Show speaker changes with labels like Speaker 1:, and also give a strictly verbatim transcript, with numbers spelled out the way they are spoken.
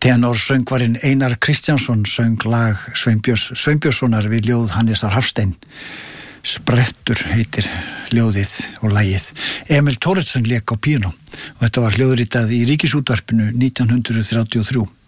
Speaker 1: Tenorsöngvarinn Einar Kristjánsson söng lag Sveinbjörns Sveinbjörnssonar við ljóð Hannesar Hafstein. Sprettur heitir ljóðið og lagið. Emil Thoroddsen lék á píanó og þetta var hljóðritað í Ríkisútvarpinu nítján hundrað þrjátíu og þrjú.